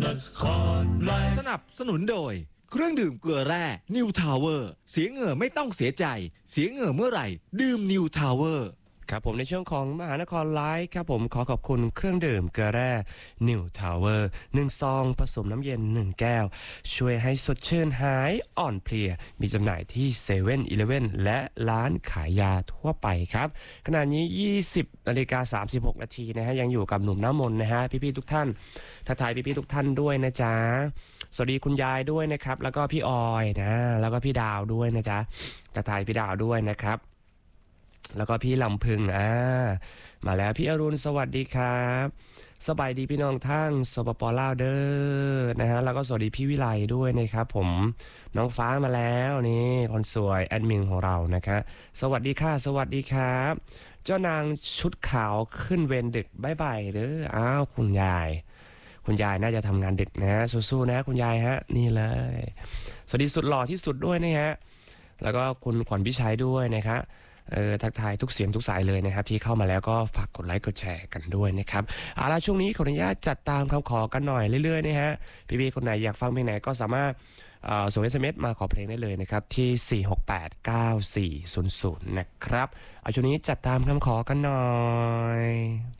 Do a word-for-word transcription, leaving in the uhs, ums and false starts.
สนับสนุนโดยเครื่องดื่มเกลือแร่นิวทาวเวอร์เสียเหงื่อไม่ต้องเสียใจเสียเหงื่อเมื่อไหร่ดื่มนิวทาวเวอร์ครับผมในช่วงของมหานครไลฟ์ครับผมขอขอบคุณเครื่องดื่มเกลือแร่นิวทาวเวอร์หนึ่งซองผสมน้ำเย็นหนึ่งแก้วช่วยให้สดชื่นหายอ่อนเพลียมีจำหน่ายที่เซเว่นอีเลฟเว่นและร้านขายยาทั่วไปครับขณะนี้ยี่สิบนาฬิกาสามสิบหกนาทีนะฮะยังอยู่กับหนุ่มน้ำมนต์นะฮะพี่ๆทุกท่านทักทายพี่ๆทุกท่านด้วยนะจ๊ะสวัสดีคุณยายด้วยนะครับแล้วก็พี่ออยนะแล้วก็พี่ดาวด้วยนะจ๊ะทักทายพี่ดาวด้วยนะครับแล้วก็พี่ลำพึงอ่ามาแล้วพี่อรุณสวัสดีครับสบายดีพี่น้องทั้งสปปลาวเด้อนะฮะแล้วก็สวัสดีพี่วิไลด้วยนะครับผมน้องฟ้ามาแล้วนี่คนสวยแอดมินของเรานะครับสวัสดีค่ะสวัสดีครับเจ้านางชุดขาวขึ้นเวรดึกบายบายเด้ออ้าวคุณยายคุณยายน่าจะทำงานดึกนะสู้ๆนะคุณยายฮะนี่เลยสวัสดีสุดหล่อที่สุดด้วยนะฮะแล้วก็คุณขวัญพิชัยด้วยนะครับเออทักทายทุกเสียงทุกสายเลยนะครับที่เข้ามาแล้วก็ฝากกดไลค์กดแชร์กันด้วยนะครับเอาล่ะช่วงนี้ขออนุญาตจัดตามคำขอกันหน่อยเรื่อยๆนะฮะพี่ๆคนไหนอยากฟังเพลงไหนก็สามารถส่ง เอส เอ็ม เอส มาขอเพลงได้เลยนะครับที่สี่ หก แปด เก้า สี่ ศูนย์ ศูนย์นะครับเอาช่วงนี้จัดตามคำขอกันหน่อย